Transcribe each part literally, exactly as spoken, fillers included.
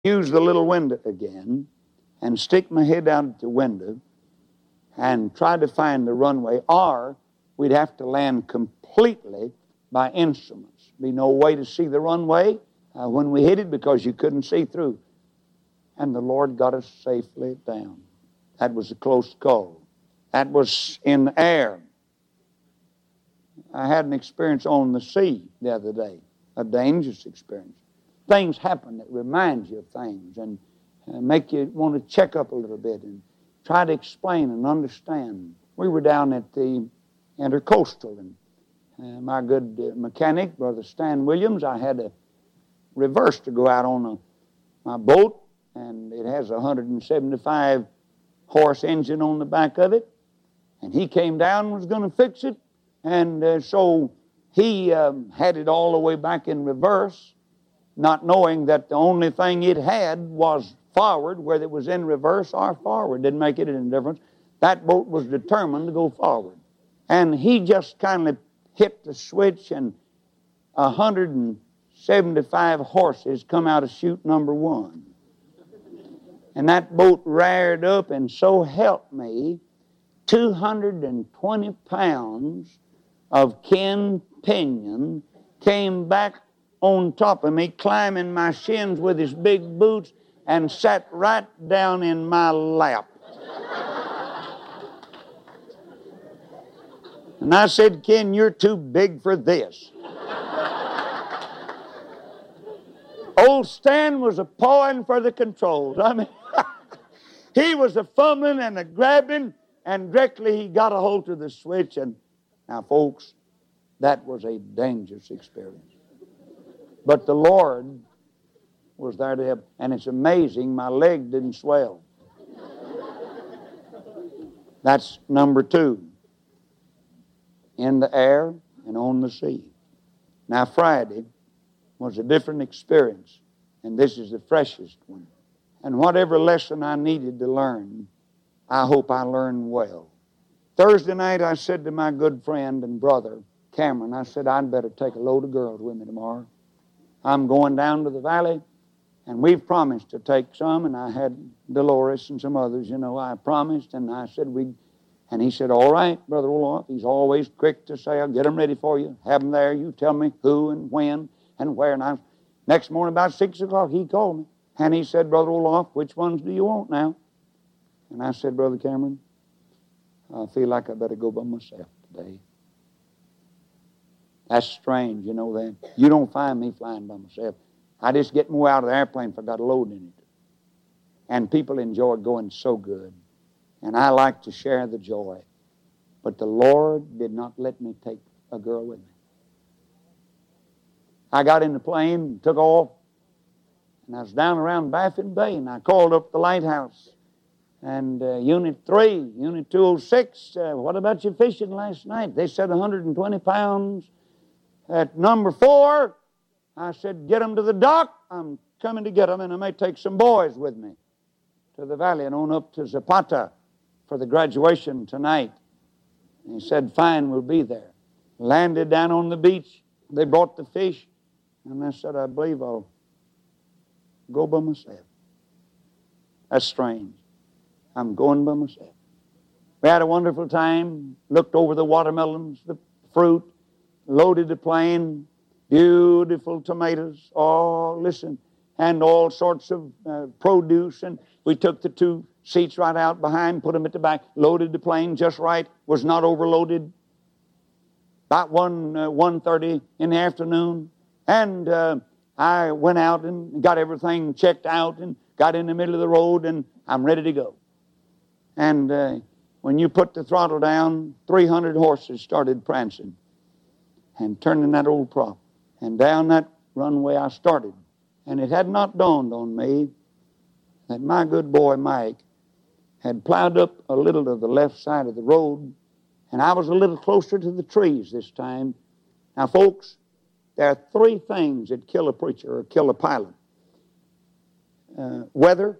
use the little window again and stick my head out at the window and try to find the runway, or we'd have to land completely by instruments. Be no way to see the runway uh, when we hit it because you couldn't see through. And the Lord got us safely down. That was a close call. That was in the air. I had an experience on the sea the other day, a dangerous experience. Things happen that remind you of things and uh, make you want to check up a little bit and try to explain and understand. We were down at the Intercoastal, and uh, my good uh, mechanic, Brother Stan Williams, I had a reverse to go out on a, my boat, and it has a one hundred seventy-five horse engine on the back of it, and he came down and was going to fix it, and uh, so he um, had it all the way back in reverse, not knowing that the only thing it had was forward, whether it was in reverse or forward. Didn't make it any difference. That boat was determined to go forward. And he just kind of hit the switch, and one hundred seventy-five horses come out of chute number one. And that boat reared up, and so help me, two hundred twenty pounds of Ken Pinion came back on top of me, climbing my shins with his big boots, and sat right down in my lap. And I said, Ken, you're too big for this. Old Stan was a pawing for the controls. I mean, he was a fumbling and a grabbing, and directly he got a hold of the switch. And now, folks, that was a dangerous experience. But the Lord was there to help. And it's amazing, my leg didn't swell. That's number two. In the air and on the sea. Now, Friday was a different experience, and this is the freshest one. And whatever lesson I needed to learn, I hope I learned well. Thursday night, I said to my good friend and brother, Cameron, I said, I'd better take a load of girls with me tomorrow. I'm going down to the valley, and we've promised to take some, and I had Dolores and some others, you know, I promised, and I said we'd, and he said, all right, Brother Olaf. He's always quick to say, I'll get them ready for you, have them there, you tell me who and when and where. And I, next morning about six o'clock, he called me, and he said, Brother Olaf, which ones do you want now? And I said, Brother Cameron, I feel like I better go by myself today. That's strange, you know that. You don't find me flying by myself. I just get more out of the airplane if I got a load in it. And people enjoy going so good. And I like to share the joy. But the Lord did not let me take a girl with me. I got in the plane and took off. And I was down around Baffin Bay, and I called up the lighthouse. And uh, Unit three, Unit two oh six, uh, what about you fishing last night? They said one hundred twenty pounds. At number four, I said, get them to the dock. I'm coming to get them, and I may take some boys with me to the valley and on up to Zapata for the graduation tonight. And he said, fine, we'll be there. Landed down on the beach. They brought the fish. And I said, I believe I'll go by myself. That's strange. I'm going by myself. We had a wonderful time. Looked over the watermelons, the fruit, loaded the plane, beautiful tomatoes. Oh, listen, and all sorts of uh, produce. And we took the two seats right out behind, put them at the back, loaded the plane just right, was not overloaded. About one, uh, one thirty in the afternoon, and uh, I went out and got everything checked out and got in the middle of the road, and I'm ready to go. And uh, when you put the throttle down, three hundred horses started prancing and turning that old prop. And down that runway I started. And it had not dawned on me that my good boy Mike had plowed up a little to the left side of the road, and I was a little closer to the trees this time. Now, folks, there are three things that kill a preacher or kill a pilot. Uh, weather,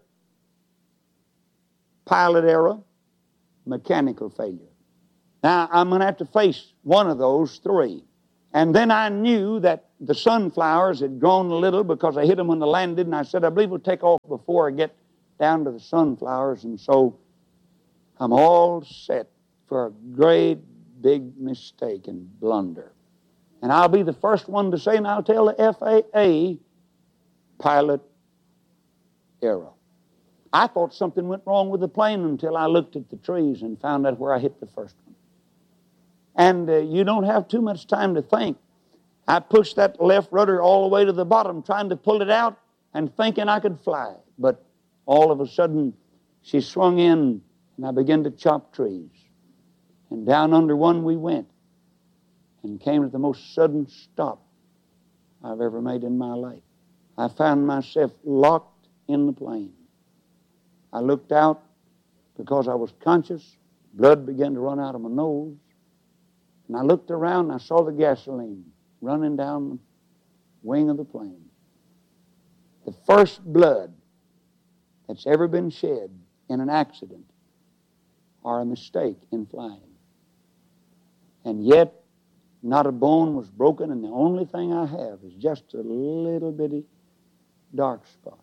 pilot error, mechanical failure. Now, I'm going to have to face one of those three. And then I knew that the sunflowers had grown a little because I hit them when they landed, and I said, I believe we'll take off before I get down to the sunflowers. And so I'm all set for a great big mistake and blunder. And I'll be the first one to say, and I'll tell the F A A, pilot error. I thought something went wrong with the plane until I looked at the trees and found out where I hit the first one. And uh, you don't have too much time to think. I pushed that left rudder all the way to the bottom, trying to pull it out and thinking I could fly. But all of a sudden, she swung in, and I began to chop trees. And down under one we went, and came to the most sudden stop I've ever made in my life. I found myself locked in the plane. I looked out because I was conscious. Blood began to run out of my nose. And I looked around and I saw the gasoline running down the wing of the plane. The first blood that's ever been shed in an accident or a mistake in flying. And yet, not a bone was broken, and the only thing I have is just a little bitty dark spot.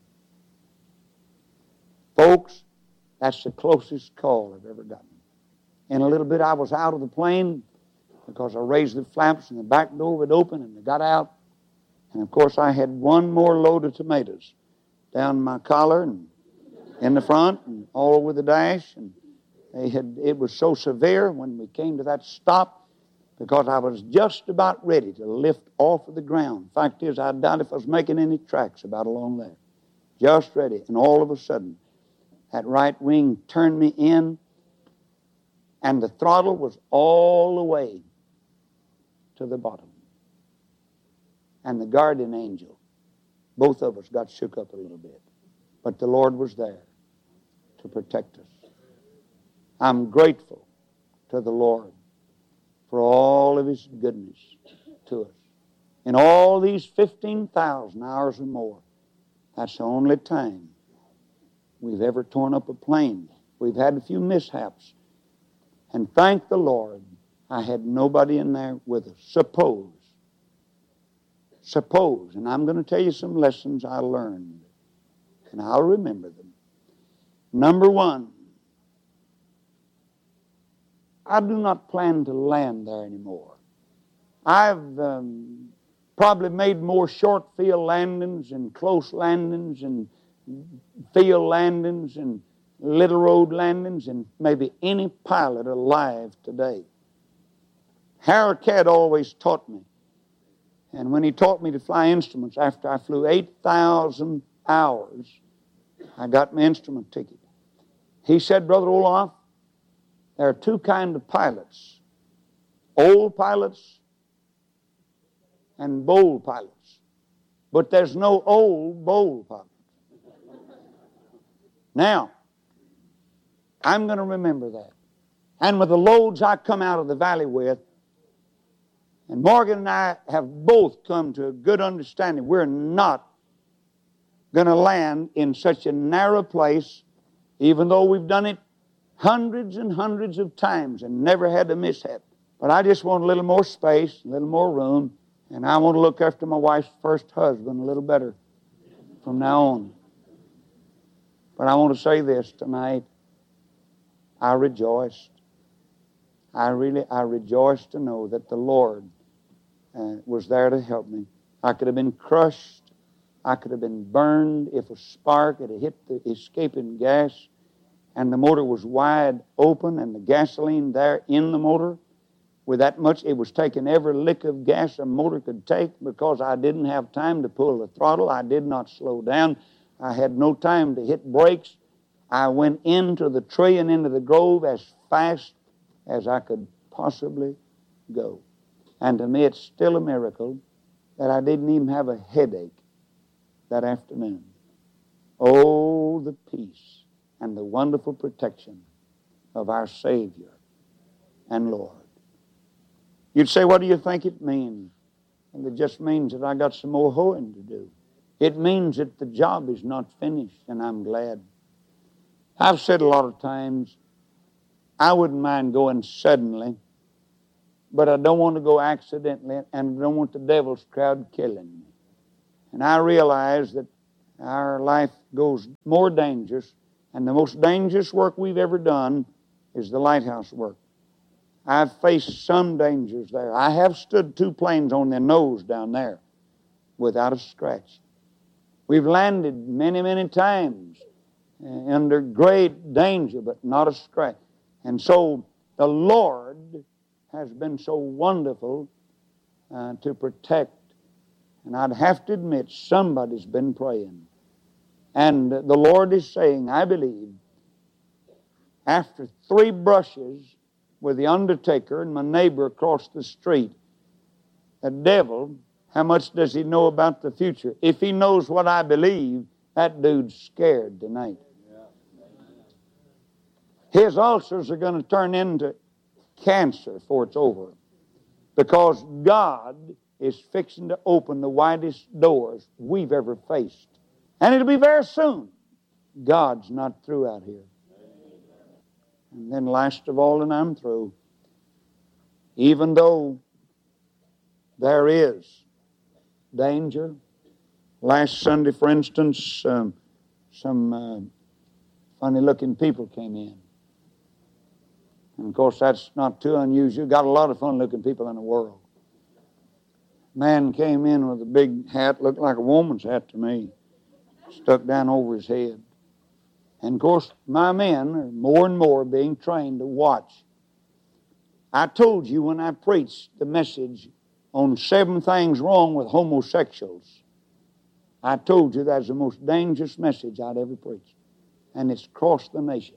Folks, that's the closest call I've ever gotten. In a little bit, I was out of the plane because I raised the flaps and the back door would open and I got out. And of course, I had one more load of tomatoes down my collar and in the front and all over the dash. And they had, it was so severe when we came to that stop because I was just about ready to lift off of the ground. Fact is, I doubt if I was making any tracks about along there. Just ready. And all of a sudden, that right wing turned me in, and the throttle was all the way to the bottom. And the guardian angel, both of us got shook up a little bit. But the Lord was there to protect us. I'm grateful to the Lord for all of His goodness to us. In all these fifteen thousand hours or more, that's the only time we've ever torn up a plane. We've had a few mishaps. And thank the Lord, I had nobody in there with us. Suppose, suppose, and I'm going to tell you some lessons I learned, and I'll remember them. Number one, I do not plan to land there anymore. I've um, probably made more short field landings and close landings and field landings and little road landings than maybe any pilot alive today. Harold Cadd always taught me. And when he taught me to fly instruments, after I flew eight thousand hours, I got my instrument ticket. He said, Brother Olaf, there are two kinds of pilots. Old pilots and bold pilots. But there's no old, bold pilot. Now, I'm going to remember that. And with the loads I come out of the valley with, and Morgan and I have both come to a good understanding, we're not going to land in such a narrow place, even though we've done it hundreds and hundreds of times and never had a mishap. But I just want a little more space, a little more room, and I want to look after my wife's first husband a little better from now on. But I want to say this tonight. I rejoiced. I really, I rejoiced to know that the Lord uh, was there to help me. I could have been crushed. I could have been burned if a spark had hit the escaping gas and the motor was wide open and the gasoline there in the motor. With that much, it was taking every lick of gas a motor could take because I didn't have time to pull the throttle. I did not slow down. I had no time to hit brakes. I went into the tree and into the grove as fast as I could possibly go. And to me, it's still a miracle that I didn't even have a headache that afternoon. Oh, the peace and the wonderful protection of our Savior and Lord. You'd say, what do you think it means? And it just means that I got some more hoeing to do. It means that the job is not finished, and I'm glad. I've said a lot of times, I wouldn't mind going suddenly but I don't want to go accidentally, and I don't want the devil's crowd killing me. And I realize that our life goes more dangerous, and the most dangerous work we've ever done is the lighthouse work. I've faced some dangers there. I have stood two planes on their nose down there without a scratch. We've landed many, many times under great danger, but not a scratch. And so the Lord has been so wonderful uh, to protect. And I'd have to admit, somebody's been praying. And the Lord is saying, I believe, after three brushes with the undertaker and my neighbor across the street, the devil, how much does he know about the future? If he knows what I believe, that dude's scared tonight. His ulcers are going to turn into cancer before it's over, because God is fixing to open the widest doors we've ever faced. And it'll be very soon. God's not through out here. And then last of all, and I'm through, even though there is danger. Last Sunday, for instance, um, some uh, funny-looking people came in. And, of course, that's not too unusual. Got a lot of fun-looking people in the world. Man came in with a big hat, looked like a woman's hat to me, stuck down over his head. And, of course, my men are more and more being trained to watch. I told you when I preached the message on seven things wrong with homosexuals, I told you that's the most dangerous message I'd ever preached. And it's crossed the nation.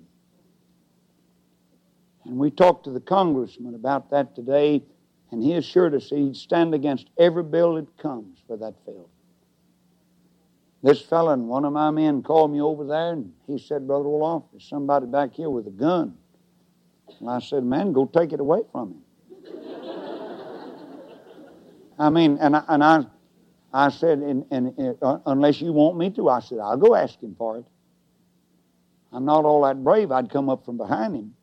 And we talked to the congressman about that today, and he assured us he'd stand against every bill that comes for that field. This fella and one of my men called me over there, and he said, Brother Roloff, there's somebody back here with a gun. And I said, man, go take it away from him. I mean, and I, and I, I said, and, and, uh, unless you want me to, I said, I'll go ask him for it. I'm not all that brave. I'd come up from behind him.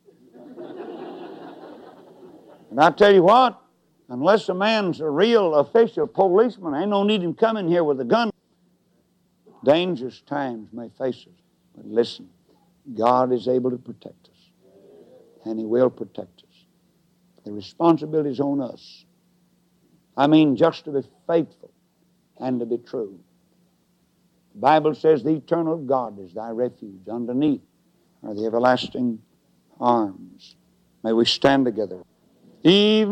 And I tell you what, unless a man's a real official policeman, ain't no need him coming here with a gun. Dangerous times may face us. But listen, God is able to protect us. And He will protect us. The responsibility is on us. I mean, just to be faithful and to be true. The Bible says the eternal God is thy refuge. Underneath are the everlasting arms. May we stand together. Even